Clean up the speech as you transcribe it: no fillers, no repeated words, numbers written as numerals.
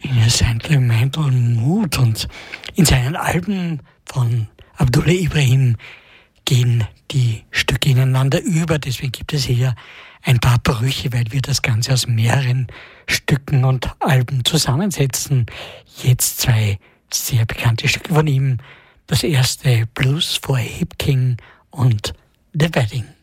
in Sentimental Mood, und in seinen Alben von Abdullah Ibrahim gehen die Stücke ineinander über. Deswegen gibt es hier ein paar Brüche, weil wir das Ganze aus mehreren Stücken und Alben zusammensetzen. Jetzt zwei sehr bekannte Stücke von ihm. Das erste Blues for a Hip King und The Wedding.